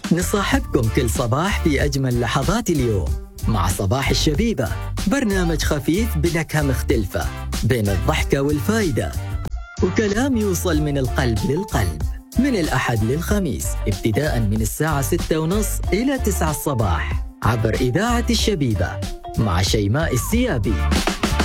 نصاحبكم كل صباح في أجمل لحظات اليوم مع صباح الشبيبة، برنامج خفيف بنكهة مختلفة بين الضحكة والفايدة، وكلام يوصل من القلب للقلب، من الأحد للخميس ابتداء من الساعة 6:30 إلى 9 الصباح عبر إذاعة الشبيبة مع شيماء السيابي.